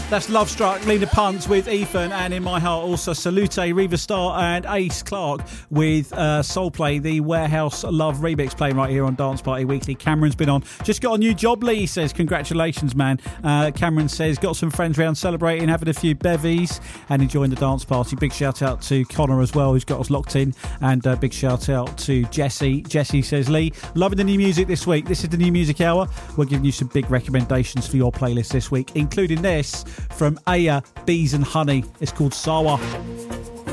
That's Love Struck, Lena Punt with Ethan, and In My Heart also Salute, Riva Starr and Ace Clark with Soul Play, the Warehouse Love remix playing right here on Dance Party Weekly. Cameron's been on. Just got a new job, Lee says. Congratulations, man. Cameron says, got some friends around celebrating, having a few bevies and enjoying the dance party. Big shout out to Connor as well, who's got us locked in, and big shout out to Jessie. Jessie says, Lee, loving the new music this week. This is the New Music Hour. We're giving you some big recommendations for your playlist this week, including this from Aya, Bees and Honey. It's called Sawa.